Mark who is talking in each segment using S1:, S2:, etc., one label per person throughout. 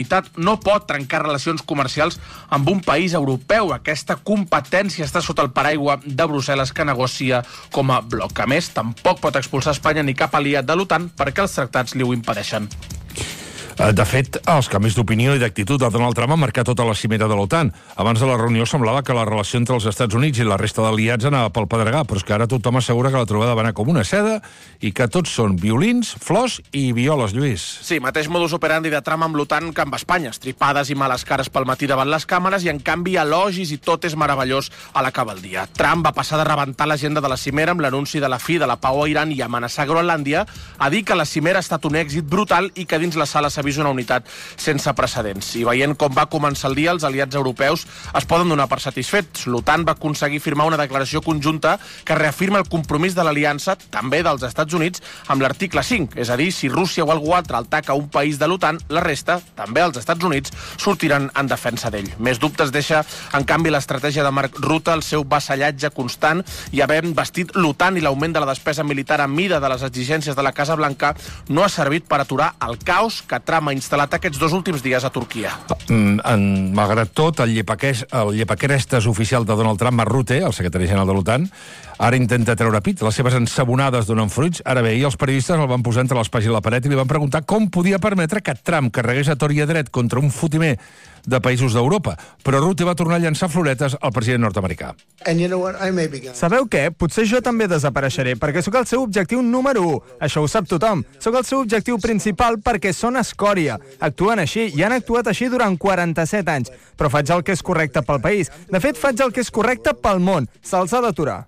S1: Generalitat no pot trencar relacions comercials amb un país europeu. Aquesta competència està sota el paraigua de Brussel·les, que negocia com a bloc. A més, tampoc pot expulsar Espanya ni cap aliat de l'OTAN perquè els tractats li ho impedeixen.
S2: De fet, els canvis d'opinió i d'actitud de Donald Trump han marcat tota la cimera de l'OTAN. Abans de la reunió semblava que la relació entre els Estats Units i la resta d'aliats anava pel pedregar, però és que ara tothom assegura que la trobada va anar com una seda i que tots són violins, flors i violes, Lluís.
S1: Sí, mateix modus operandi de Trump amb l'OTAN que amb Espanya. Estripades i males cares pel matí davant les càmeres i, en canvi, elogis i tot és meravellós a l'acabar el dia. Trump va passar de rebentar l'agenda de la cimera amb l'anunci de la fi de la pau a Iran i amenaçar Groenlàndia a dir que la cimera ha estat un èxit brutal i que dins la sala s'ha vist una unitat sense precedents. I veient com va començar el dia, els aliats europeus es poden donar per satisfets. L'OTAN va aconseguir firmar una declaració conjunta que reafirma el compromís de l'aliança, també dels Estats Units, amb l'article 5. És a dir, si Rússia o algú altre ataca un país de l'OTAN, la resta, també els Estats Units, sortiran en defensa d'ell. Més dubtes deixa, en canvi, l'estratègia de Mark Rutte, el seu vassallatge constant i haver vestit l'OTAN i l'augment de la despesa militar a mida de les exigències de la Casa Blanca no ha servit per aturar el caos que Trump ha instal·lat aquests 2 últims dies a Turquia.
S2: Malgrat tot, el llepaquerestes oficial de Donald Trump, Mark Rutte, el secretari general de l'OTAN, ara intenta treure pit. Les seves ensabonades donen fruits. Ara bé, i els periodistes el van posar entre l'espasa i la paret i li van preguntar com podia permetre que Trump carregués a tor i a dret contra un fotimer de països d'Europa. Però Rutte va tornar a llançar floretes al president nord-americà.
S3: Sabeu què? Potser jo també desapareixeré, perquè sóc el seu objectiu número 1. Això ho sap tothom. Sóc el seu objectiu principal perquè són escòria. Actuen així i han actuat així durant 47 anys. Però faig el que és correcte pel país. De fet, faig el que és correcte pel món. Se'ls ha d'aturar.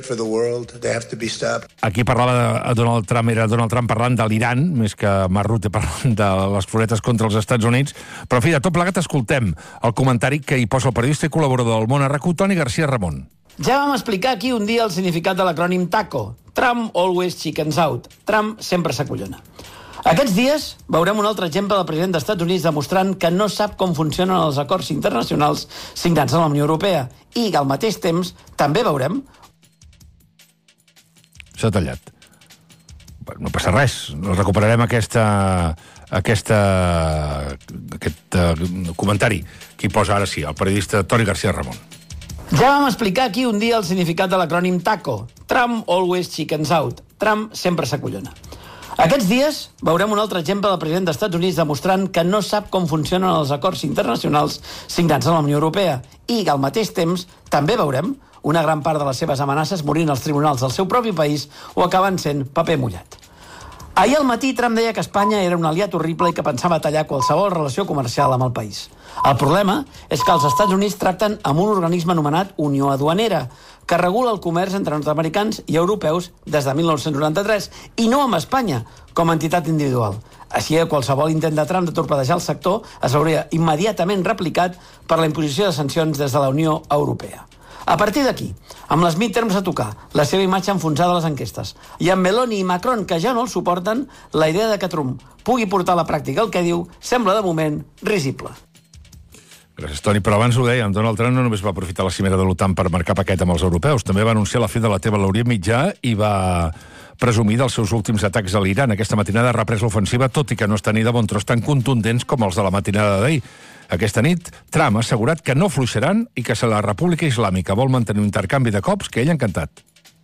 S2: Aquí parlava de Donald Trump, era Donald Trump parlant de l'Iran, més que Mark Rutte parlant de les floretes contra els Estats Units. Però, en fi, de tot plegat, escoltem el comentari que hi posa el periodista i col·laborador del Món a RAC1, Toni García Ramon.
S4: Ja vam explicar aquí un dia el significat de l'acrònim TACO. Trump always chickens out. Trump sempre s'acollona. Aquests dies veurem un altre exemple del president dels Estats Units demostrant que no sap com funcionen els acords internacionals signats amb la Unió Europea. I, al mateix temps, també veurem...
S2: S'ha tallat. No passa res. Recuperarem aquest comentari que hi posa ara sí, el periodista Toni García Ramon.
S4: Ja vam explicar aquí un dia el significat de l'acrònim TACO. Trump always chickens out. Trump sempre s'acollona. Aquests dies veurem un altre exemple del president dels Estats Units demostrant que no sap com funcionen els acords internacionals signats amb la Unió Europea. I, al mateix temps, també veurem una gran part de les seves amenaces morint als tribunals del seu propi país o acabant sent paper mullat. Ahir al matí Trump deia que Espanya era un aliat horrible i que pensava tallar qualsevol relació comercial amb el país. El problema és que els Estats Units tracten amb un organisme anomenat Unió Aduanera, que regula el comerç entre nord-americans i europeus des de 1993, i no amb Espanya, com a entitat individual. Així que qualsevol intent de Trump de torpedejar el sector es veuria immediatament replicat per la imposició de sancions des de la Unió Europea. A partir d'aquí, amb les midterms a tocar, la seva imatge enfonsada a les enquestes, i amb Meloni i Macron, que ja no el suporten, la idea de que Trump pugui portar a la pràctica el que diu sembla, de moment, risible.
S2: Gràcies, Toni. Però abans ho dèiem, Donald Trump no només va aprofitar la cimera de l'OTAN per marcar paquet amb els europeus, també va anunciar la fi de la treva a l'Orient Mitjà i va presumir dels seus últims atacs a l'Iran. Aquesta matinada ha reprès l'ofensiva, tot i que no està ni de bon tros tan contundents com els de la matinada d'ahir. Aquesta nit, Trump ha assegurat que no fluixaran i que la República Islàmica vol mantenir un intercanvi de cops que ell ha encantat.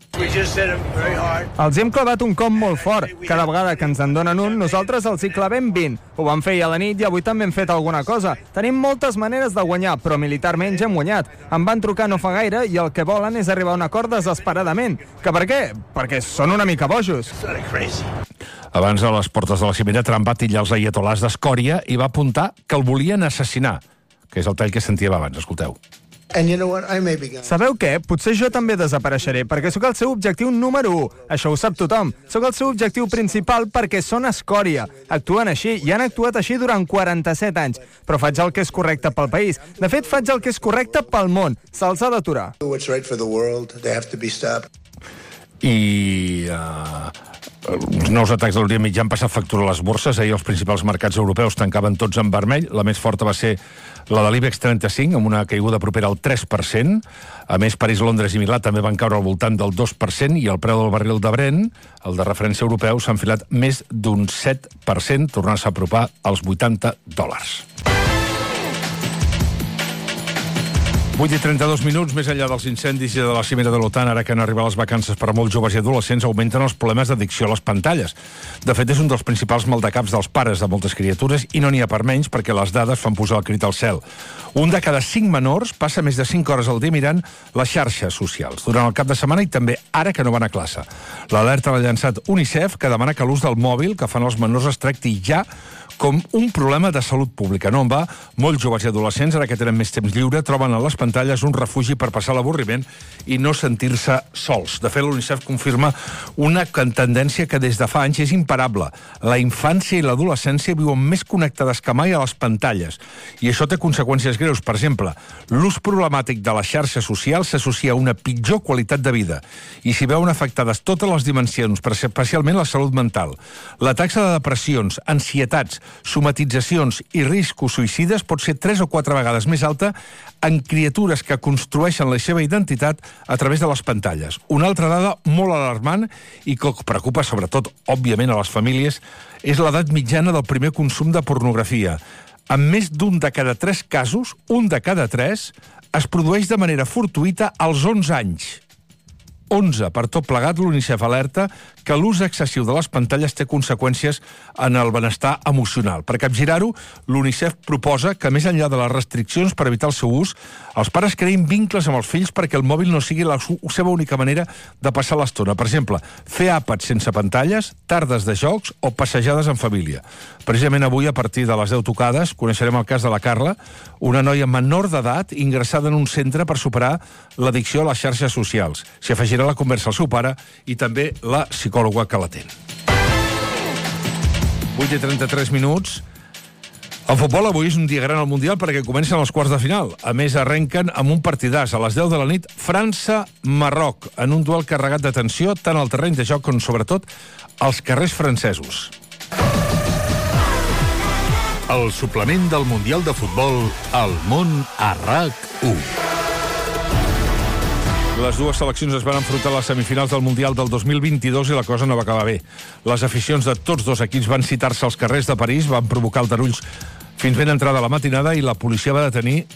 S3: Els hem clavat un cop molt fort. Cada vegada que ens en donen un, nosaltres els hi clavem 20. Ho vam fer ahir a la nit i avui també hem fet alguna cosa. Tenim moltes maneres de guanyar, però militarment ja hem guanyat. Em van trucar no fa gaire i el que volen és arribar a un acord desesperadament. Que per què? Perquè són una mica bojos.
S2: Abans, a les portes de la cimera, Trump va titllar els aiatolars d'escòria i va apuntar que el volien assassinar, que és el tall que sentíem abans. Escolteu.
S3: Sabeu què? Potser jo també desapareixeré, perquè sóc el seu objectiu número 1. Això ho sap tothom. Sóc el seu objectiu principal perquè són escòria. Actuen així i han actuat així durant 47 anys. Però faig el que és correcte pel país. De fet, faig el que és correcte pel món. Se'ls ha d'aturar.
S2: I els nous atacs de l'Orient Mitjà han passat factura a les borses. Ahir els principals mercats europeus tancaven tots en vermell. La més forta va ser la de l'IBEX 35, amb una caiguda propera al 3%. A més, París, Londres i Milà també van caure al voltant del 2% i el preu del barril de Brent, el de referència europeu, s'ha enfilat més d'un 7%, tornant-se a apropar als $80. 8:32, més enllà dels incendis i de la cimera de l'OTAN, ara que han arribat les vacances per a molts joves i adolescents, augmenten els problemes d'addicció a les pantalles. De fet, és un dels principals maldecaps dels pares de moltes criatures i no n'hi ha per menys perquè les dades fan posar el crit al cel. Un de cada 5 menors passa més de 5 hores al dia mirant les xarxes socials, durant el cap de setmana i també ara que no van a classe. L'alerta l'ha llançat UNICEF, que demana que l'ús del mòbil que fan els menors es tracti ja com un problema de salut pública. No en va, molts joves i adolescents, ara que tenen més temps lliure, troben a les pantalles un refugi per passar l'avorriment i no sentir-se sols. De fet, l'UNICEF confirma una tendència que des de fa anys és imparable. La infància i l'adolescència viuen més connectades que mai a les pantalles. I això té conseqüències greus. Per exemple, l'ús problemàtic de les xarxes socials s'associa a una pitjor qualitat de vida. I s'hi veuen afectades totes les dimensions, però especialment la salut mental. La taxa de depressions, ansietats, somatitzacions i riscos suïcides pot ser 3 o 4 vegades més alta en criatures que construeixen la seva identitat a través de les pantalles. Una altra dada molt alarmant i que preocupa sobretot, òbviament, a les famílies és l'edat mitjana del primer consum de pornografia. En més d'un de cada 3 casos, un de cada 3, es produeix de manera fortuïta als 11 anys. 11. Per tot plegat, l'UNICEF alerta que l'ús excessiu de les pantalles té conseqüències en el benestar emocional. Per capgirar-ho, l'UNICEF proposa que, més enllà de les restriccions per evitar el seu ús, els pares creïn vincles amb els fills perquè el mòbil no sigui la seva única manera de passar l'estona. Per exemple, fer àpats sense pantalles, tardes de jocs o passejades en família. Precisament avui, a partir de les 10 tocades, coneixerem el cas de la Carla, una noia menor d'edat ingressada en un centre per superar l'addicció a les xarxes socials. S'hi afegirà la conversa al seu pare i també la psicòloga que l'atén. 8:33. El futbol avui és un dia gran al Mundial perquè comencen els quarts de final. A més, arrenquen amb un partidàs a les 10 de la nit, França-Marroc, en un duel carregat de tensió tant al terreny de joc com, sobretot, als carrers francesos.
S5: El suplement del Mundial de Futbol al món a RAC1.
S2: Les dues seleccions es van enfrontar a les semifinals del Mundial del 2022 i la cosa no va acabar bé. Les aficions de tots dos equips van citar-se als carrers de París, van provocar aldarulls fins ben entrada la matinada i la policia va detenir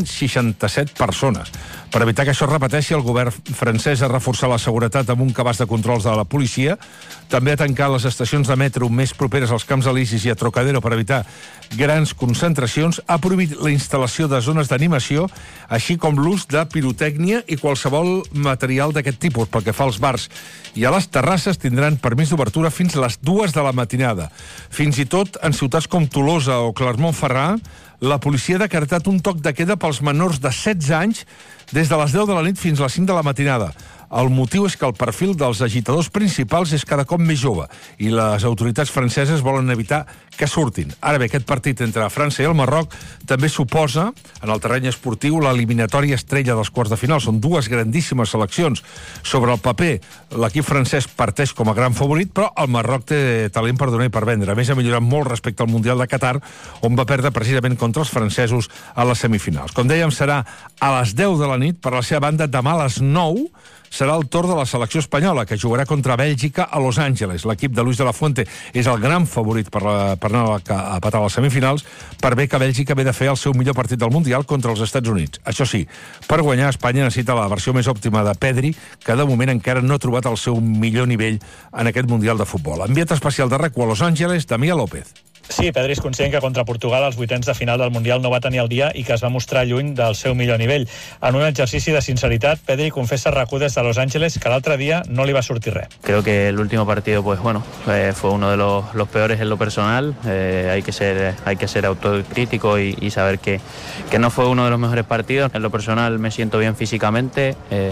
S2: 167 persones. Per evitar que això es repeteixi, el govern francès ha reforçat la seguretat amb un cabàs de controls de la policia, també ha tancat les estacions de metro més properes als Camps Elisis i a Trocadero per evitar grans concentracions, ha prohibit la instal·lació de zones d'animació, així com l'ús de pirotècnia i qualsevol material d'aquest tipus. Pel que fa als bars i a les terrasses, tindran permís d'obertura fins a les 2 de la matinada. Fins i tot en ciutats com Tolosa o Clermont-Ferrand, la policia ha decretat un toc de queda pels menors de 16 anys des de les 10 de la nit fins a les 5 de la matinada. El motiu és que el perfil dels agitadors principals és cada cop més jove i les autoritats franceses volen evitar que surtin. Ara bé, aquest partit entre França i el Marroc també suposa, en el terreny esportiu, l'eliminatòria estrella dels quarts de final. Són dues grandíssimes seleccions. Sobre el paper, l'equip francès parteix com a gran favorit, però el Marroc té talent per donar i per vendre. A més, ha millorat molt respecte al Mundial de Qatar, on va perdre precisament contra els francesos a les semifinals. Com dèiem, serà a les 10 de la nit. Per la seva banda, demà a les 9 serà el torn de la selecció espanyola, que jugarà contra Bèlgica a Los Angeles. L'equip de Luis de la Fuente és el gran favorit per anar a patar a les semifinals, per bé que Bèlgica ve de fer el seu millor partit del Mundial contra els Estats Units. Això sí, per guanyar, Espanya necessita la versió més òptima de Pedri, que de moment encara no ha trobat el seu millor nivell en aquest Mundial de Futbol. Enviat especial de RAC1 a Los Angeles, Damià López.
S6: Sí, Pedri és conscient que contra Portugal als vuitens de final del Mundial no va tenir el dia i que es va mostrar lluny del seu millor nivell. En un exercici de sinceritat, Pedri confessa a RAC1 des de Los Angeles que l'altre dia no li va sortir res.
S7: Creo que el último partido, pues bueno, fue uno de los peores en lo personal. Hay que ser autocrítico y saber que no fue uno de los mejores partidos. En lo personal me siento bien físicamente.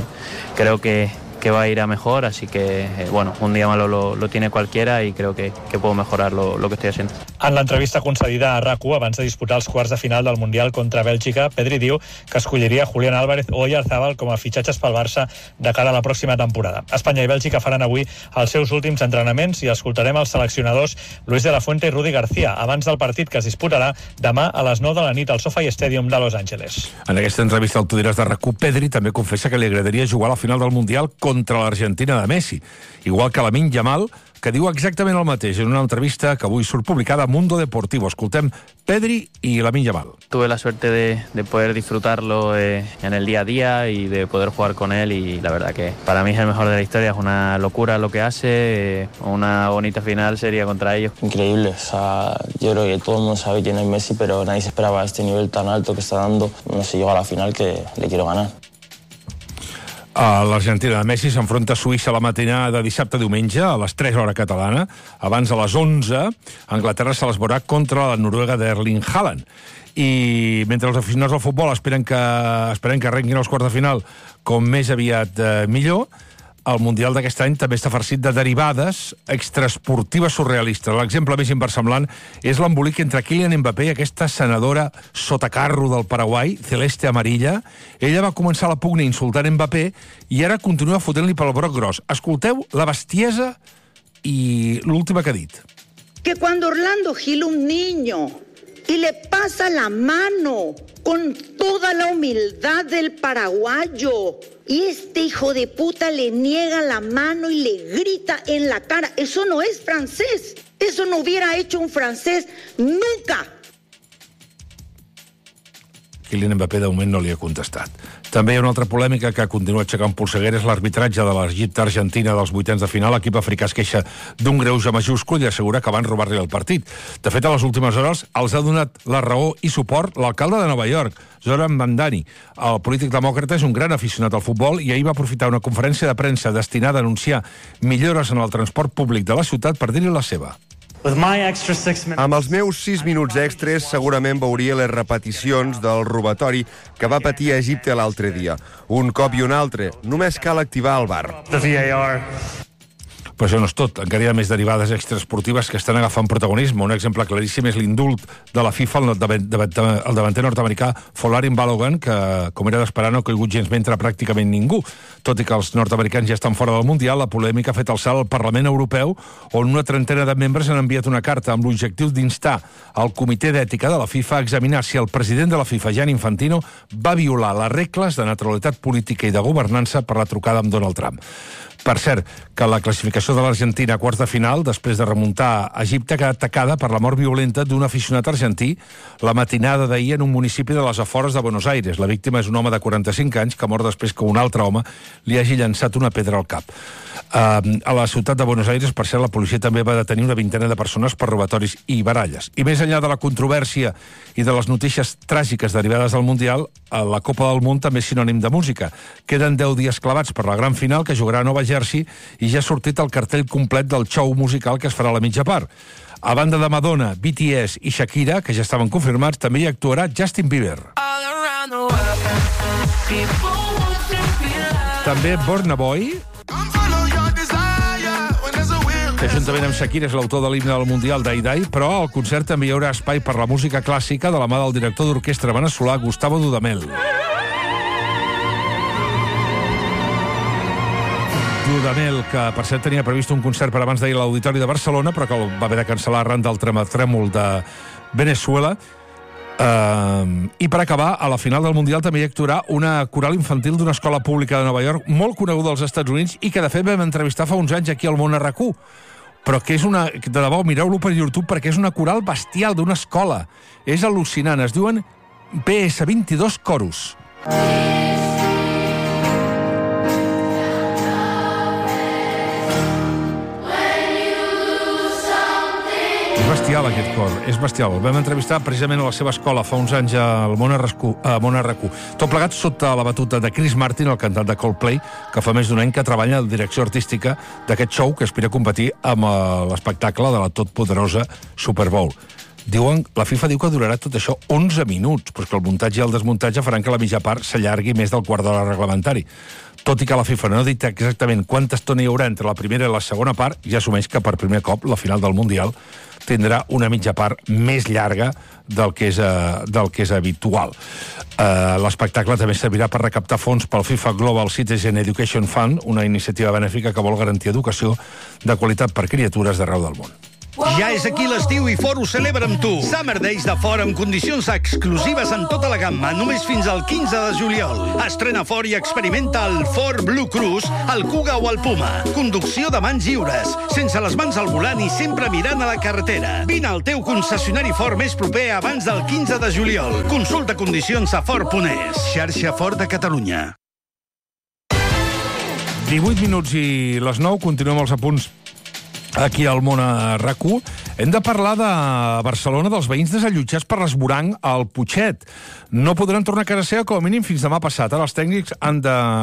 S7: Creo que va a ir a mejor, así que bueno, un día malo lo tiene cualquiera y creo que puedo mejorar lo que estoy haciendo.
S6: En l'entrevista concedida a RAC1 abans de disputar els quarts de final del Mundial contra Bèlgica, Pedri diu que escolliria Julián Álvarez o Oyarzabal com a fitxatges pel Barça de cara a la pròxima temporada. Espanya i Bèlgica faran avui els seus últims entrenaments i escoltarem els seleccionadors Luis de la Fuente i Rudi García abans del partit que es disputarà demà a les 9 de la nit al SoFi Stadium de Los Angeles.
S2: En aquesta entrevista al Tu diràs de RAC1, Pedri també confessa que li agradaria jugar a la final del Mundial contra l'Argentina de Messi, igual que Lamine Yamal, que diu exactament el mateix en una entrevista que avui surt publicada a Mundo Deportivo. Escoltem Pedri y Lamine Yamal.
S7: Tuve la suerte de poder disfrutarlo en el día a día y de poder jugar con él, y la verdad que para mí es el mejor de la historia. Es una locura lo que hace, una bonita final sería contra ellos.
S8: Increíble, o sea, yo creo que todo el mundo sabe quién es Messi, pero nadie se esperaba este nivel tan alto que está dando. No sé, llego a la final que le quiero ganar.
S2: L'Argentina de Messi s'enfronta a Suïssa la matinada de dissabte a diumenge a les 3 hora catalana. Abans a les 11, Anglaterra se les veurà contra la Noruega d'Erling Haaland. I mentre els aficionats al futbol esperen que arrenquin els quarts de final com més aviat millor, el Mundial d'aquest any també està farcit de derivades extraesportives surrealistes. L'exemple més inversemblant és l'embolic entre Kylian Mbappé i aquesta senadora sotacarro del Paraguai, Celeste Amarilla. Ella va començar la pugna insultant Mbappé i ara continua fotent-li pel broc gros. Escolteu la bestiesa i l'última que ha dit.
S9: Que cuando Orlando Gil, un niño, y le pasa la mano con toda la humildad del paraguayo, y este hijo de puta le niega la mano y le grita en la cara. Eso no es francés. Eso no hubiera hecho un francés nunca.
S2: Kylian Mbappé de moment no li ha contestat. També hi ha una altra polèmica que continua aixecant polsegueres, l'arbitratge de l'Egipte-Argentina dels vuitens de final. L'equip africà es queixa d'un greuge majúscul i assegura que van robar-li el partit. De fet, a les últimes hores els ha donat la raó i suport l'alcalde de Nova York, Zoran Mandani. El polític demòcrata és un gran aficionat al futbol i ahir va aprofitar una conferència de premsa destinada a anunciar millores en el transport públic de la ciutat per dir-hi la seva.
S10: Amb els meus 6 minuts extres segurament veuria les repeticions del robatori que va patir a Egipte l'altre dia. Un cop i un altre. Només cal activar el VAR.
S2: Però això no és tot. Encara hi ha més derivades extraesportives que estan agafant protagonisme. Un exemple claríssim és l'indult de la FIFA al davanter nord-americà Folarin Balogun, que, com era d'esperar, no ha caigut gens mentre pràcticament ningú. Tot i que els nord-americans ja estan fora del Mundial, la polèmica ha fet el salt al Parlament Europeu, on una trentena de membres han enviat una carta amb l'objectiu d'instar al Comitè d'Ètica de la FIFA a examinar si el president de la FIFA, Gianni Infantino, va violar les regles de naturalitat política i de governança per la trucada amb Donald Trump. Per cert, que la classificació de l'Argentina a quarts de final, després de remuntar a Egipte, ha quedat tacada per la mort violenta d'un aficionat argentí la matinada d'ahir en un municipi de les afores de Buenos Aires. La víctima és un home de 45 anys que ha mort després que un altre home li hagi llançat una pedra al cap. A la ciutat de Buenos Aires, per cert, la policia també va detenir una vintena de persones per robatoris i baralles. I més enllà de la controvèrsia i de les notícies tràgiques derivades del Mundial, la Copa del Món també és sinònim de música. Queden 10 dies clavats per la gran final que jugarà a Nova Jersey i ja ha sortit el cartell complet del show musical que es farà a la mitja part. A banda de Madonna, BTS i Shakira, que ja estaven confirmats, també hi actuarà Justin Bieber. També Burna Boy, que juntament amb Shakira és l'autor de l'himne del Mundial Dai Dai, però al concert també hi haurà espai per la música clàssica de la mà del director d'orquestra veneçolà Gustavo Dudamel. Dudamel, que per cert tenia previst un concert per abans d'ahir a l'Auditori de Barcelona, però que el va haver de cancel·lar arran del trèmol de Venezuela. I per acabar, a la final del Mundial també hi actuarà una coral infantil d'una escola pública de Nova York molt coneguda als Estats Units i que de fet vam entrevistar fa uns anys aquí al Món RQ, però que és una... de debò, mireu-lo per YouTube perquè és una coral bestial d'una escola. És al·lucinant. Es diuen PS22 Chorus. És bestial, aquest cor, és bestial. El vam entrevistar precisament a la seva escola fa uns anys al Món RQ. Tot plegat sota la batuta de Chris Martin, el cantant de Coldplay, que fa més d'un any que treballa en direcció artística d'aquest show que aspira a competir amb l'espectacle de la totpoderosa Super Bowl. La FIFA diu que durarà tot això 11 minuts, però que el muntatge i el desmuntatge faran que la mitja part s'allargui més del quart d'hora reglamentari. Tot i que la FIFA no ha dit exactament quanta estona hi haurà entre la primera i la segona part, ja assumeix que per primer cop la final del Mundial tindrà una mitja part més llarga del que és habitual. L'espectacle també servirà per recaptar fons pel FIFA Global Citizen Education Fund, una iniciativa benèfica que vol garantir educació de qualitat per criatures d'arreu del món.
S11: Ja és aquí l'estiu i Ford ho celebra amb tu. Summer Days de Ford amb condicions exclusives en tota la gamma, només fins al 15 de juliol. Estrena Ford i experimenta el Ford Blue Cruise, el Kuga o el Puma. Conducció de mans lliures, sense les mans al volant i sempre mirant a la carretera. Vine al teu concessionari Ford més proper abans del 15 de juliol. Consulta condicions a Ford.es. Xarxa Ford de Catalunya.
S2: 18 minuts i les 9, continuem els apunts aquí al món a RAC1. Hem de parlar de Barcelona, dels veïns desallotjats per l'esvoranc al Putxet. No podran tornar a casa seva com a mínim fins demà passat. Ara els tècnics han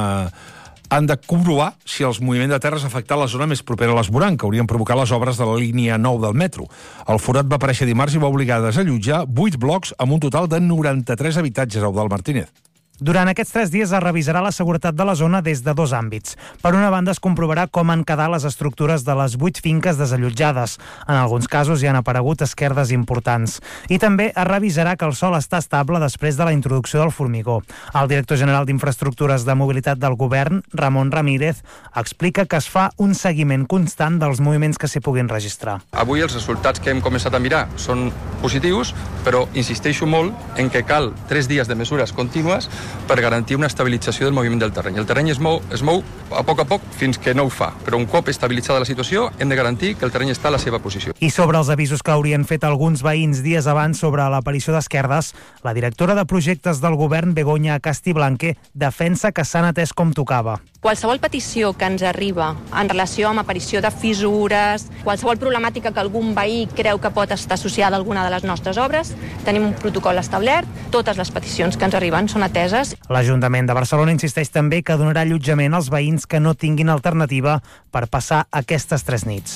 S2: de comprovar si els moviments de terra ha afectat la zona més propera a l'esvoranc, que haurien provocat les obres de la línia 9 del metro. El forat va aparèixer dimarts i va obligar a desallotjar 8 blocs amb un total de 93 habitatges, Eudald Martínez.
S12: Durant aquests 3 dies es revisarà la seguretat de la zona des de 2 àmbits. Per una banda, es comprovarà com han quedat les estructures de les 8 finques desallotjades. En alguns casos hi han aparegut esquerdes importants. I també es revisarà que el sòl està estable després de la introducció del formigó. El director general d'Infraestructures de Mobilitat del Govern, Ramon Ramírez, explica que es fa un seguiment constant dels moviments que s'hi puguin registrar.
S13: Avui els resultats que hem començat a mirar són positius, però insisteixo molt en que cal 3 dies de mesures contínues per garantir una estabilització del moviment del terreny. El terreny es mou a poc fins que no ho fa, però un cop estabilitzada la situació hem de garantir que el terreny està a la seva posició.
S12: I sobre els avisos que haurien fet alguns veïns dies abans sobre l'aparició d'esquerdes, la directora de projectes del govern, Begoña Castiblanque, defensa que s'han atès com tocava.
S14: Qualsevol petició que ens arriba en relació amb aparició de fissures, qualsevol problemàtica que algun veí creu que pot estar associada a alguna de les nostres obres, tenim un protocol establert, totes les peticions que ens arriben són ateses.
S12: L'Ajuntament de Barcelona insisteix també que donarà allotjament als veïns que no tinguin alternativa per passar aquestes 3 nits.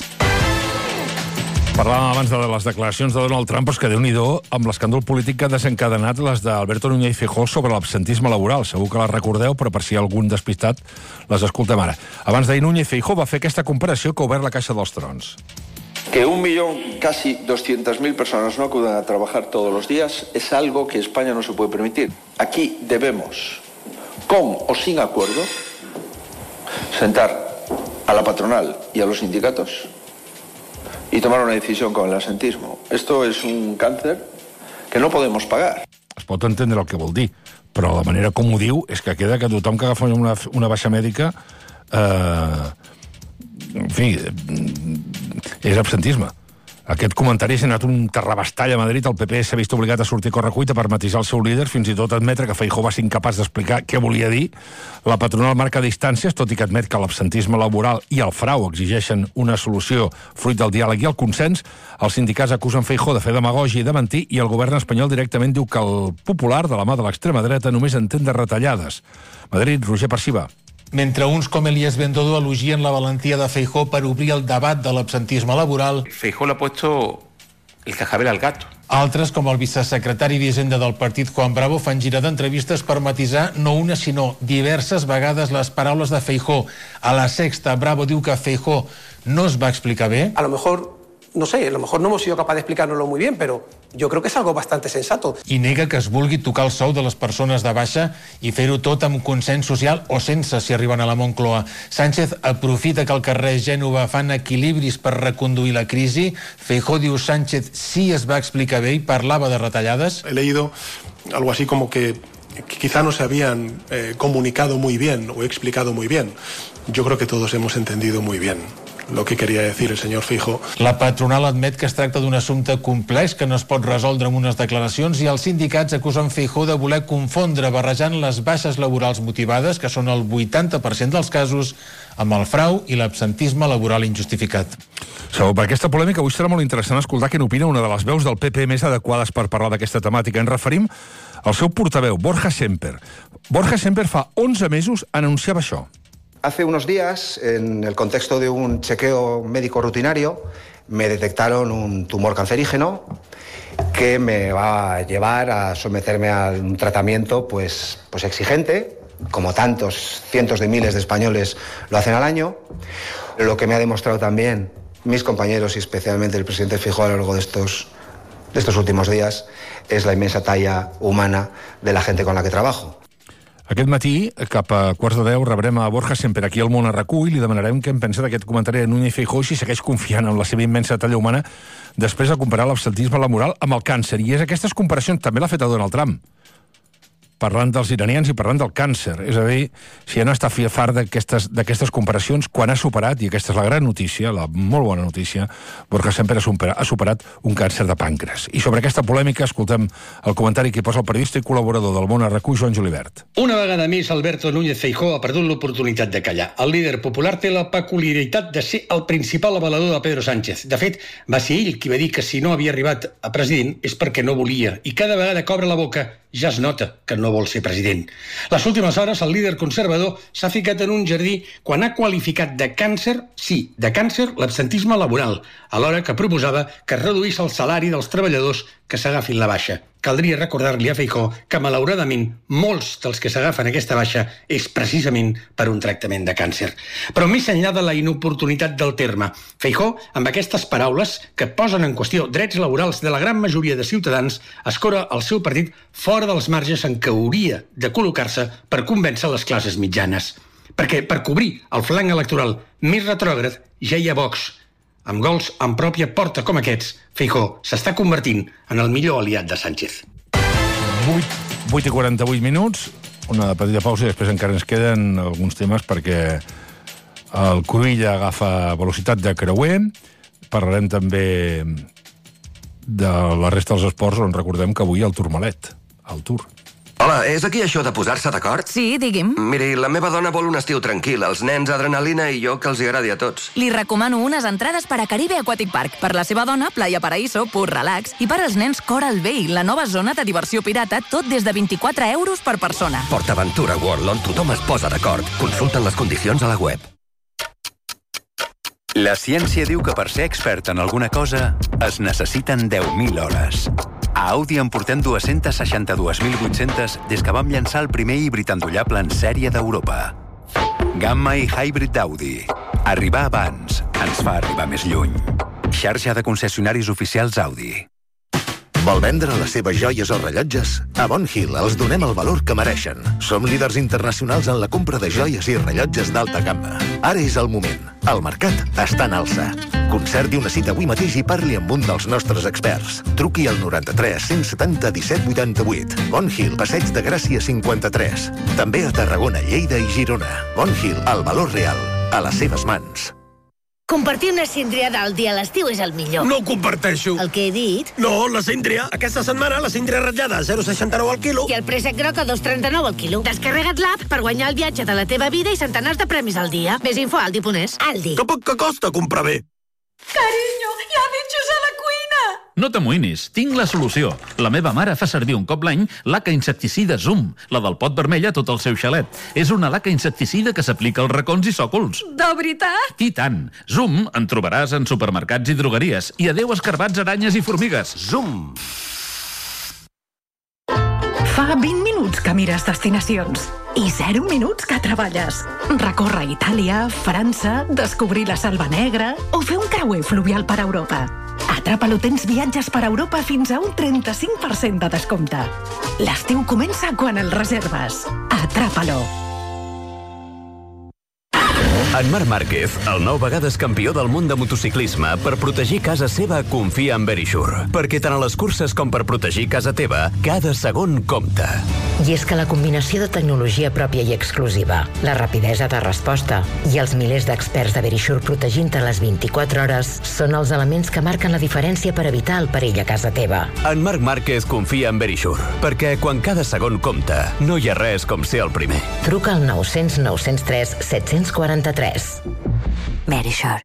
S2: Parlàvem abans de les declaracions de Donald Trump, però que Déu-n'hi-do amb l'escàndol polític que ha desencadenat les d'Alberto Núñez Feijóo sobre l'absentisme laboral. Segur que les recordeu, però per si hi ha algun despistat, les escoltem ara. Abans d'ahir, Núñez Feijóo va fer aquesta comparació que ha obert la Caixa dels Trons.
S15: Que 1 millón, casi 200.000 personas no acudan a trabajar todos los días es algo que España no se puede permitir. Aquí debemos, con o sin acuerdo, sentar a la patronal y a los sindicatos y tomar una decisión con el absentismo. Esto es un cáncer que no podemos pagar.
S2: Es pot entendre el que vol dir, però la manera com ho diu és que queda que tothom que agafa una baixa mèdica en fi, és absentisme. Aquest comentari s'ha anat un terrabastall a Madrid. El PP s'ha vist obligat a sortir a correcuita per matisar el seu líder, fins i tot admetre que Feijóo va ser incapaç d'explicar què volia dir. La patronal marca distàncies, tot i que admet que l'absentisme laboral i el frau exigeixen una solució fruit del diàleg i el consens. Els sindicats acusen Feijóo de fer demagògia i de mentir, i el govern espanyol directament diu que el popular, de la mà de l'extrema dreta, només entén de retallades. Madrid, Roger Perciba.
S16: Mentre uns com Elías Bendodo elogien la valentia de Feijóo per obrir el debat de l'absentisme laboral,
S17: Feijóo le ha puesto el cascabel al gato.
S16: Altres, com el vicesecretari d'Hisenda del partit, Juan Bravo, fan gira d'entrevistes per matisar no una, sinó diverses vegades les paraules de Feijóo. A La Sexta, Bravo diu que Feijóo no es va explicar bé.
S18: A lo mejor no hemos sido capaces de explicárnoslo muy bien, pero yo creo que es algo bastante sensato.
S16: I nega que es vulgui tocar el sou de les persones de baixa i fer-ho tot amb consens social o sense, si arriben a la Moncloa. Sánchez aprofita que al carrer Gènova fan equilibris per reconduir la crisi. Feijóo diu Sánchez sí es va explicar bé i parlava de retallades.
S19: He leído algo así como que quizá no se habían comunicado muy bien o explicado muy bien. Yo creo que todos hemos entendido muy bien lo que quería decir el señor Feijóo.
S16: La patronal admet que es tracta d'un assumpte complex que no es pot resoldre amb unes declaracions, i els sindicats acusen Feijóo de voler confondre, barrejant les baixes laborals motivades, que són el 80% dels casos, amb el frau i l'absentisme laboral injustificat.
S2: Per aquesta polèmica avui serà molt interessant escoltar què n'opina una de les veus del PP més adequades per parlar d'aquesta temàtica. Ens referim al seu portaveu, Borja Semper. Borja Semper fa 11 mesos anunciava això.
S20: Hace unos días, en el contexto de un chequeo médico rutinario, me detectaron un tumor cancerígeno que me va a llevar a someterme a un tratamiento pues exigente, como tantos cientos de miles de españoles lo hacen al año. Lo que me ha demostrado también mis compañeros y especialmente el presidente Feijóo a lo largo de estos últimos días es la inmensa talla humana de la gente con la que trabajo.
S2: Aquest matí, cap a 9:15, rebrem a Borja Semper aquí al Món a RAC1 i li demanarem què en pensa d'aquest comentari de Núñez Feijóo si segueix confiant en la seva immensa talla humana després de comparar l'absentisme laboral amb el càncer. I és aquestes comparacions també l'ha fet a Donald Trump, parlant dels iranians i parlant del càncer. És a dir, si ja no està fart d'aquestes comparacions, quan ha superat, i aquesta és la gran notícia, la molt bona notícia, Borja Semper ha superat un càncer de pàncreas. I sobre aquesta polèmica escoltem el comentari que posa el periodista i col·laborador del Món a RAC1, Joan Julibert.
S21: Una vegada més, Alberto Núñez Feijóo ha perdut l'oportunitat de callar. El líder popular té la peculiaritat de ser el principal avalador de Pedro Sánchez. De fet, va ser ell qui va dir que si no havia arribat a president és perquè no volia, i cada vegada que obre la boca ja es nota que no vol ser president. Les últimes hores, el líder conservador s'ha ficat en un jardí quan ha qualificat de càncer, sí, de càncer, l'absentisme laboral, alhora que proposava que es reduís el salari dels treballadors que s'agafin la baixa. Caldria recordar-li a Feijóo que, malauradament, molts dels que s'agafen aquesta baixa és precisament per un tractament de càncer. Però més enllà de la inoportunitat del terme, Feijóo, amb aquestes paraules que posen en qüestió drets laborals de la gran majoria de ciutadans, escora el seu partit fora dels marges en què hauria de col·locar-se per convèncer les classes mitjanes. Perquè per cobrir el flanc electoral més retrògrad ja hi ha Vox. Amb gols en pròpia porta com aquests, Feijóo s'està convertint en el millor aliat de Sánchez.
S2: 8:48, una petita pausa i després encara ens queden alguns temes perquè el Cruïll agafa velocitat de creuer. Parlarem també de la resta dels esports, on recordem que avui hi ha el Tourmalet, el Tour.
S22: Hola, és aquí això de posar-se d'acord?
S23: Sí, digui'm.
S22: Miri, la meva dona vol un estiu tranquil, els nens adrenalina i jo que els hi agradi a tots.
S23: Li recomano unes entrades per a Caribe Aquatic Park. Per la seva dona, Playa Paraíso, pur relax. I per als nens, Coral Bay, la nova zona de diversió pirata, tot des de 24 euros per persona.
S22: PortAventura World, on tothom es posa d'acord. Consulten les condicions a la web.
S24: La ciència diu que per ser expert en alguna cosa es necessiten 10.000 hores. A Audi en portem 262.800 des que vam llançar el primer híbrid endollable en sèrie d'Europa. Gamma i Hybrid d'Audi. Arribar abans ens fa arribar més lluny. Xarxa de concessionaris oficials Audi.
S25: Vol vendre les seves joies o rellotges? A Bon Hill els donem el valor que mereixen. Som líders internacionals en la compra de joies i rellotges d'alta gamma. Ara és el moment. El mercat està en alça. Concerti una cita avui mateix i parli amb un dels nostres experts. Truqui al 93 170 17 88. Bon Hill, Passeig de Gràcia 53. També a Tarragona, Lleida i Girona. Bon Hill, el valor real, a les seves mans.
S26: Compartir una síndria del dia a l'estiu és el millor.
S27: No ho comparteixo.
S26: El que he dit?
S27: No, la síndria. Aquesta setmana la síndria ratllada a 0,69 al quilo.
S26: I el préssec groc a 2,39 al quilo. Descarrega't l'app per guanyar el viatge de la teva vida i centenars de premis al dia. Més info a Aldi.es. Aldi.
S27: Que poc que costa comprar bé.
S28: Carinyo, hi ha bitxos a la cuina!
S29: No t'amoïnis, tinc la solució. La meva mare fa servir un cop l'any laca insecticida Zoom, la del pot vermell a tot el seu xalet. És una laca insecticida que s'aplica als racons i sòcols.
S28: De veritat?
S29: I tant. Zoom en trobaràs en supermercats i drogueries. I adeu escarbats, aranyes i formigues. Zoom!
S28: Fa 20 minuts que mires destinacions i 0 minuts que treballes. Recórrer Itàlia, França, descobrir la Selva Negra o fer un creuer fluvial per Europa. A Atrapalo tens viatges per Europa fins a un 35% de descompte. L'estiu comença quan el reserves. Atrapalo.
S30: En Marc Márquez, el 9 vegades campió del món de motociclisme, per protegir casa seva confia en Verisure. Perquè tant a les curses com per protegir casa teva, cada segon compta.
S31: I és que la combinació de tecnologia pròpia i exclusiva, la rapidesa de resposta i els milers d'experts de Verisure protegint-te les 24 hores són els elements que marquen la diferència per evitar el perill a casa teva.
S30: En Marc Márquez confia en Verisure, perquè quan cada segon compta, no hi ha res com ser el primer.
S31: Truca al 900 903 743. Verisure.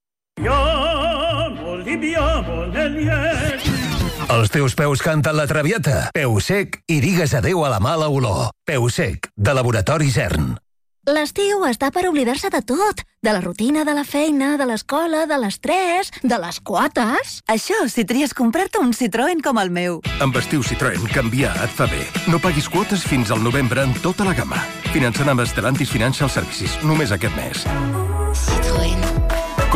S25: Els teus peus canten la traviata. Peu sec i digues adeu a la mala olor. Peu sec, de Laboratori Zern.
S32: L'estiu està per oblidar-se de tot. De la rutina, de la feina, de l'escola, de l'estrès, de les quotes.
S33: Això si tries comprar-te un Citroën com el meu.
S25: Amb estiu Citroën, canviar et fa bé. No paguis quotes fins al novembre en tota la gamma. Finançant amb Stellantis Financial Services, només aquest mes.
S32: Citroën.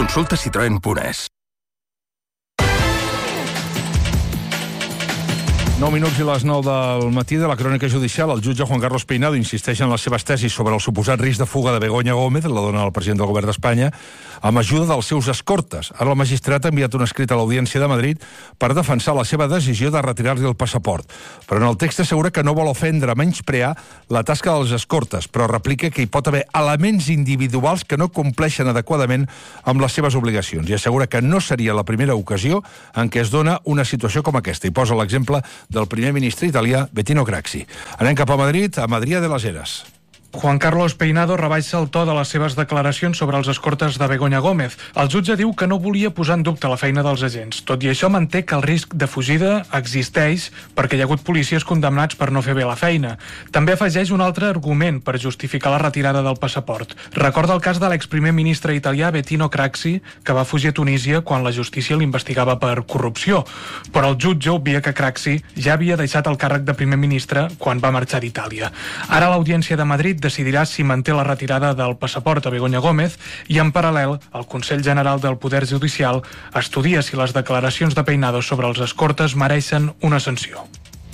S25: Consulta citroen.es.
S2: 9 minuts i les 9 del matí de la crònica judicial. El jutge Juan Carlos Peinado insisteix en les seves tesis sobre el suposat risc de fuga de Begoña Gómez, la dona del president del govern d'Espanya, amb ajuda dels seus escortes. Ara el magistrat ha enviat un escrit a l'Audiència de Madrid per defensar la seva decisió de retirar-li el passaport. Però en el text assegura que no vol ofendre, menysprear la tasca dels escortes, però replica que hi pot haver elements individuals que no compleixen adequadament amb les seves obligacions i assegura que no seria la primera ocasió en què es dona una situació com aquesta. I posa l'exemple del primer ministre italià Bettino Craxi. Anem cap a Madrid, a Madrià de les Heras.
S1: Juan Carlos Peinado rebaixa el to de les seves declaracions sobre els escortes de Begoña Gómez. El jutge diu que no volia posar en dubte la feina dels agents. Tot i això manté que el risc de fugida existeix perquè hi ha hagut policies condemnats per no fer bé la feina. També afegeix un altre argument per justificar la retirada del passaport. Recorda el cas de l'exprimer ministre italià Bettino Craxi, que va fugir a Tunísia quan la justícia l'investigava per corrupció. Però el jutge obvia que Craxi ja havia deixat el càrrec de primer ministre quan va marxar d'Itàlia. Ara l'Audiència de Madrid decidirà si manté la retirada del passaport a Begoña Gómez i, en paral·lel, el Consell General del Poder Judicial estudia si les declaracions de Peinado sobre els escortes mereixen una sanció.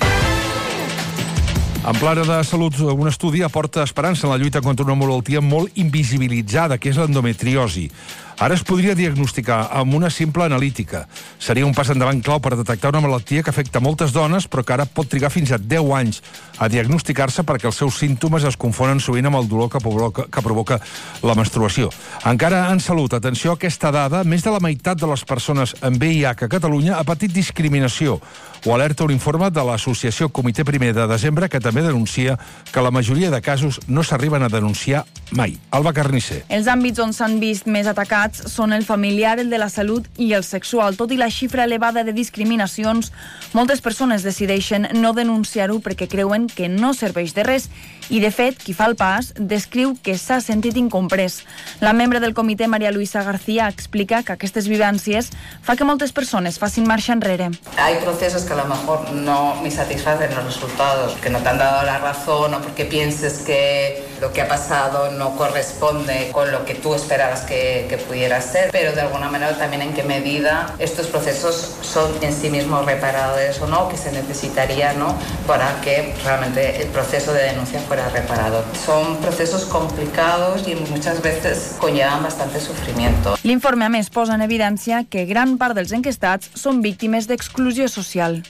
S2: En plana de salut, un estudi aporta esperança en la lluita contra una malaltia molt invisibilitzada, que és l'endometriosi. Ara es podria diagnosticar amb una simple analítica. Seria un pas endavant clau per detectar una malaltia que afecta moltes dones, però que ara pot trigar fins a 10 anys a diagnosticar-se perquè els seus símptomes es confonen sovint amb el dolor que provoca la menstruació. Encara en salut, atenció a aquesta dada, més de la meitat de les persones amb VIH a Catalunya ha patit discriminació. Ho alerta un informe de l'associació Comitè Primer de Desembre, que també denuncia que la majoria de casos no s'arriben a denunciar mai. Alba Carnicer.
S3: Els àmbits on s'han vist més atacats són el familiar, el de la salut i el sexual. Tot i la xifra elevada de discriminacions, moltes persones decideixen no denunciar-ho perquè creuen que no serveix de res i, de fet, qui fa el pas descriu que s'ha sentit incomprès. La membre del comitè, María Luisa García, explica que aquestes vivències fa que moltes persones facin marxa enrere.
S4: Hay procesos que a lo mejor no me satisfacen los resultados, que no te han dado la razón o porque pienses que lo que ha pasado no corresponde con lo que tú esperabas que pudiera ser, pero de alguna manera también en qué medida estos procesos son en sí mismos reparables o no, que se necesitaría, ¿no?, para que realmente el proceso de denuncia fuera reparado. Son procesos complicados y muchas veces conllevan bastante sufrimiento.
S3: L'informe, a més, posa en evidència que gran part dels enquestats són víctimes d'exclusió social.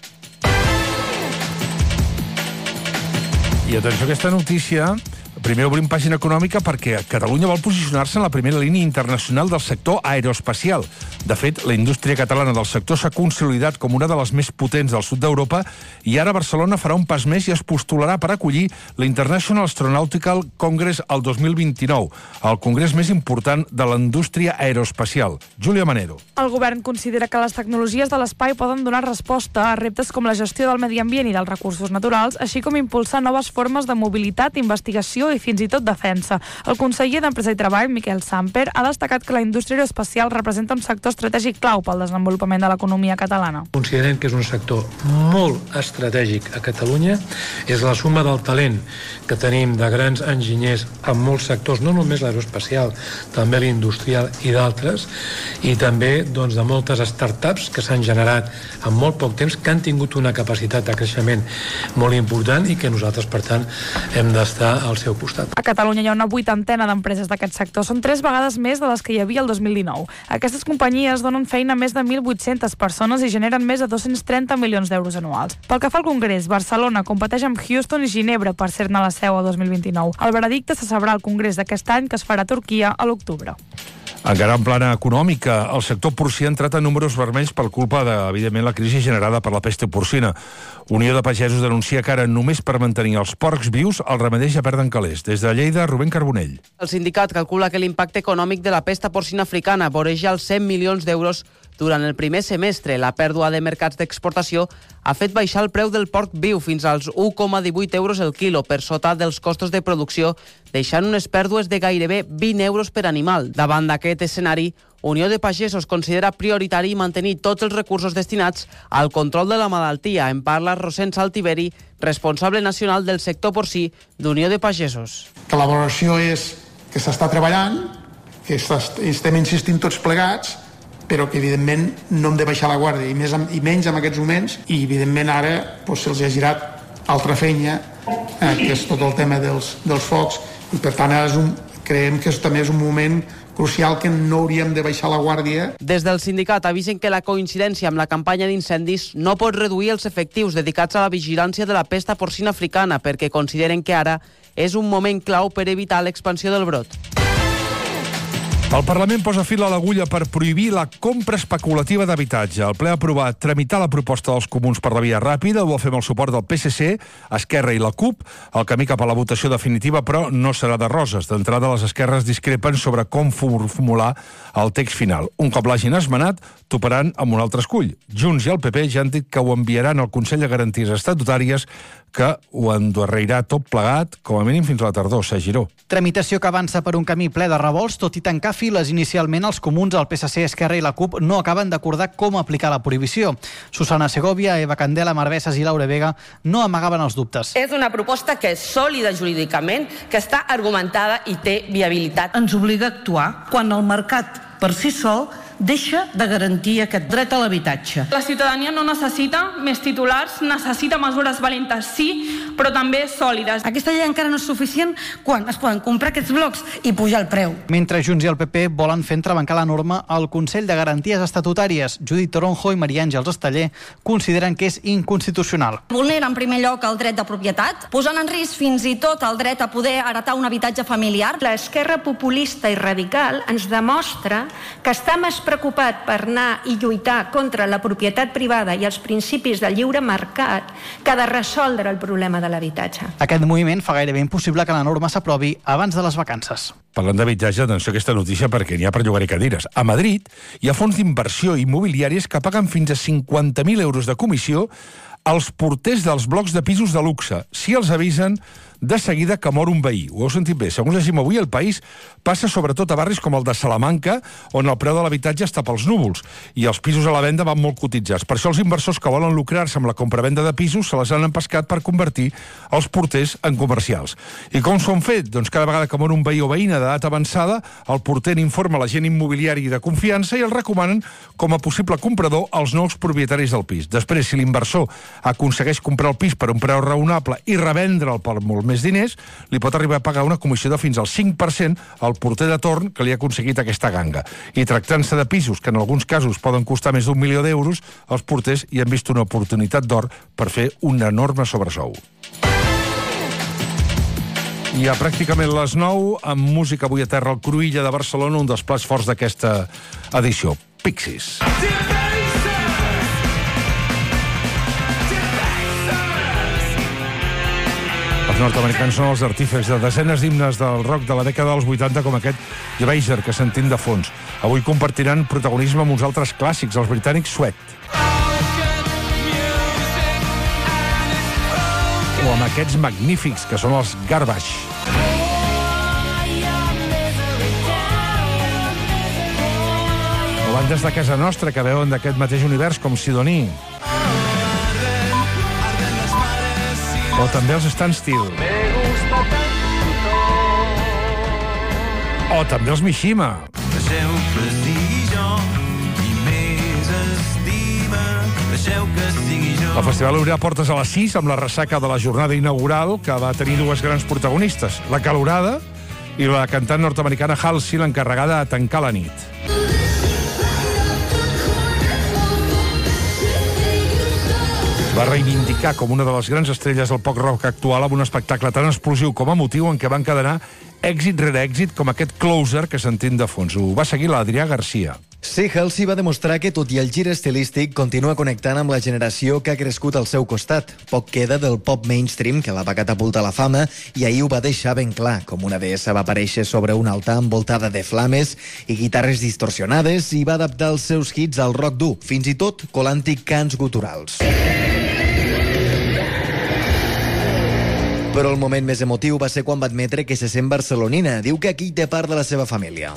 S2: I atenció a aquesta notícia. Primer obrim pàgina econòmica perquè Catalunya vol posicionar-se en la primera línia internacional del sector aeroespacial. De fet, la indústria catalana del sector s'ha consolidat com una de les més potents del sud d'Europa i ara Barcelona farà un pas més i es postularà per acollir l'International Astronautical Congress el 2029, el congrés més important de la indústria aeroespacial. Júlia Manero.
S5: El govern considera que les tecnologies de l'espai poden donar resposta a reptes com la gestió del medi ambient i dels recursos naturals, així com impulsar noves formes de mobilitat, investigació i fins i tot defensa. El conseller d'Empresa i Treball, Miquel Samper, ha destacat que la indústria aeroespacial representa un sector estratègic clau pel desenvolupament de l'economia catalana.
S6: Considerem que és un sector molt estratègic a Catalunya, és la suma del talent que tenim de grans enginyers en molts sectors, no només l'aeroespacial, també l'industrial i d'altres, i també doncs, de moltes startups que s'han generat en molt poc temps, que han tingut una capacitat de creixement molt important i que nosaltres, per tant, hem d'estar al seu costat.
S5: A Catalunya hi ha una 80ena d'empreses d'aquest sector. Són 3 vegades més de les que hi havia el 2019. Aquestes companyies donen feina a més de 1.800 persones i generen més de 230 milions d'euros anuals. Pel que fa al Congrés, Barcelona competeix amb Houston i Ginebra per ser-ne la seu a 2029. El veredicte se sabrà al Congrés d'aquest any, que es farà a Turquia a l'octubre.
S2: Encara en plana econòmica, el sector porcí ha entrat en números vermells per culpa de, evidentment, la crisi generada per la pesta porcina. Unió de Pagesos denuncia que ara només per mantenir els porcs vius els ramaders ja perden calés. Des de Lleida, Rubén Carbonell.
S7: El sindicat calcula que l'impacte econòmic de la pesta porcina africana voreja els 100 milions d'euros durant el primer semestre. La pèrdua de mercats d'exportació ha fet baixar el preu del porc viu fins als 1,18 euros el quilo, per sota dels costos de producció, deixant unes pèrdues de gairebé 20 euros per animal. Davant d'aquest escenari, Unió de Pagesos considera prioritari mantenir tots els recursos destinats al control de la malaltia. En parla Rosén Saltiveri, responsable nacional del sector porcí d'Unió de Pagesos.
S8: Que la valoració és que s'està treballant, que estem insistint tots plegats, però que evidentment no hem de baixar la guàrdia, i menys en aquests moments, i evidentment ara se'ls ha girat altra feina, que és tot el tema dels focs, i per tant ara creiem que també és un moment crucial que no hauríem de baixar la guàrdia.
S7: Des del sindicat avisen que la coincidència amb la campanya d'incendis no pot reduir els efectius dedicats a la vigilància de la pesta porcina africana, perquè consideren que ara és un moment clau per evitar l'expansió del brot.
S2: El Parlament posa fil a l'agulla per prohibir la compra especulativa d'habitatge. El ple ha aprovat tramitar la proposta dels comuns per la via ràpida, ho va fer amb el suport del PSC, Esquerra i la CUP. El camí cap a la votació definitiva, però, no serà de roses. D'entrada, les esquerres discrepen sobre com formular el text final. Un cop l'hagin esmenat, toparan amb un altre escull. Junts i el PP ja han dit que ho enviaran al Consell de Garanties Estatutàries, que ho endarrerirà tot plegat, com a mínim fins a la tardor, Giró.
S9: Tramitació que avança per un camí ple de revolts, tot i tancar files inicialment, els comuns, el PSC, Esquerra i la CUP no acaben d'acordar com aplicar la prohibició. Susana Segovia, Eva Candela, Marveses i Laura Vega no amagaven els dubtes.
S10: És una proposta que és sòlida jurídicament, que està argumentada i té viabilitat.
S11: Ens obliga a actuar quan el mercat per si sol deixa de garantir aquest dret a l'habitatge.
S12: La ciutadania no necessita més titulars, necessita mesures valentes, sí, però també sòlides.
S11: Aquesta llei encara no és suficient quan es poden comprar aquests blocs i pujar el preu.
S9: Mentre Junts i el PP volen fer entrebancar la norma al Consell de Garanties Estatutàries, Judit Toronjo i Maria Àngels Esteller consideren que és inconstitucional.
S13: Vulnera en primer lloc el dret de propietat, posant en risc fins i tot el dret a poder heretar un habitatge familiar.
S14: L'esquerra populista i radical ens demostra que està més preocupat per anar i lluitar contra la propietat privada i els principis del lliure mercat que de resoldre el problema de l'habitatge.
S9: Aquest moviment fa gairebé impossible que la norma s'aprovi abans de les vacances.
S2: Parlant d'habitatge, atenció a aquesta notícia perquè n'hi ha per llogar-hi cadires. A Madrid hi ha fons d'inversió immobiliàries que paguen fins a 50.000 euros de comissió als porters dels blocs de pisos de luxe, si els avisen de seguida que mor un veí. Ho heu sentit bé. Segons llegim avui, el país passa sobretot a barris com el de Salamanca, on el preu de l'habitatge està pels núvols, i els pisos a la venda van molt cotitzats. Per això els inversors que volen lucrar-se amb la compravenda de pisos se les han empescat per convertir els porters en comercials. I com s'ho han fet? Doncs cada vegada que mor un veí o veïna d'edat avançada, el porter informa l'agent immobiliari de confiança i el recomanen com a possible comprador als nous propietaris del pis. Després, si l'inversor aconsegueix comprar el pis per un preu raonable i revendre'l per molt més diners, li pot arribar a pagar una comissió de fins al 5% al porter de torn que li ha aconseguit aquesta ganga. I tractant-se de pisos que en alguns casos poden costar més d'1 milió d'euros, els porters hi han vist una oportunitat d'or per fer un enorme sobresou. I a pràcticament les 9, amb música avui a terra al Cruïlla de Barcelona, un dels plats forts d'aquesta edició, Pixies. Els nord-americans són els artífexs de desenes d'himnes del rock de la dècada dels 80, com aquest Glazer, que sentim de fons. Avui compartiran protagonisme amb uns altres clàssics, els britànics Sweat. O amb aquests magnífics, que són els Garbage. O bandes de casa nostra que veuen d'aquest mateix univers, com Sidoní. O també els Stand Still. O també els Mishima. Deixeu que sigui jo i més estima. Deixeu que sigui jo. El festival obrirà portes a les 6 amb la ressaca de la jornada inaugural, que va tenir dues grans protagonistes, la calorada i la cantant nord-americana Halsey, l'encarregada de tancar la nit. Va reivindicar com una de les grans estrelles del pop rock actual amb un espectacle tan explosiu com emotiu en què va encadenar èxit rere èxit com aquest Closer que sentim de fons. Ho va seguir l'Adrià Garcia.
S15: Sí, Halsey va demostrar que, tot i el gir estilístic, continua connectant amb la generació que ha crescut al seu costat. Poc queda del pop mainstream que la va catapultar a la fama i ahir ho va deixar ben clar, com una deessa va aparèixer sobre un altar envoltada de flames i guitarres distorsionades i va adaptar els seus hits al rock dur, fins i tot colant-hi cants guturals. Però el moment més emotiu va ser quan va admetre que se sent barcelonina. Diu que aquí té part de la seva família.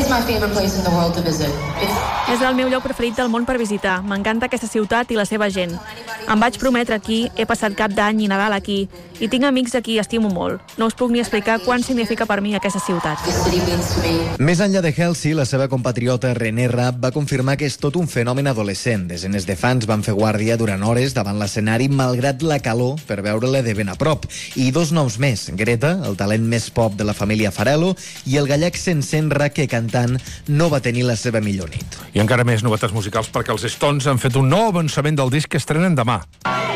S16: És el meu lloc preferit del món per visitar. M'encanta aquesta ciutat i la seva gent. Em vaig prometre aquí, he passat Cap d'Any i Nadal aquí, i tinc amics aquí i estimo molt. No us puc ni explicar quant significa per mi aquesta ciutat.
S15: Més enllà de Helsi, la seva compatriota René Rapp va confirmar que és tot un fenomen adolescent. Desenes de fans van fer guàrdia durant hores davant l'escenari malgrat la calor per veure-la de ben a prop. I 2 noms més, Greta, el talent més pop de la família Farello, i el gallec Sensenra, que cantant no va tenir la seva millor nit.
S2: I encara més novetats musicals perquè els Stones han fet un nou avançament del disc que estrenen demà.